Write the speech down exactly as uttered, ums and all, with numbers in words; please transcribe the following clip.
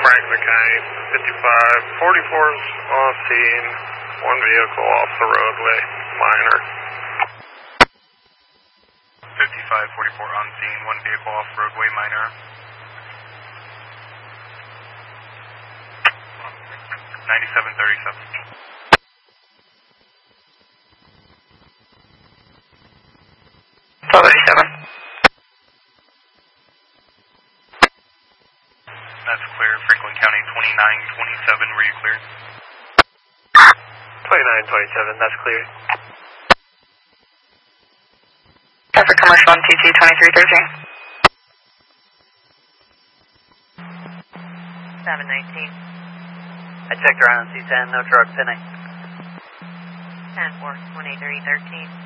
Franklin County, fifty-five forty-four's on scene, one vehicle off the roadway, minor. fifty-five forty-four on scene, one vehicle off roadway, minor. ninety-seven thirty-seven. twelve eighty-seven. That's clear. Franklin County, twenty-nine twenty-seven. Were you clear? twenty-nine twenty-seven, that's clear. Traffic commercial on T T twenty-three thirteen. seven nineteen. I checked around C ten, no truck, pending. ten four twenty-three thirteen.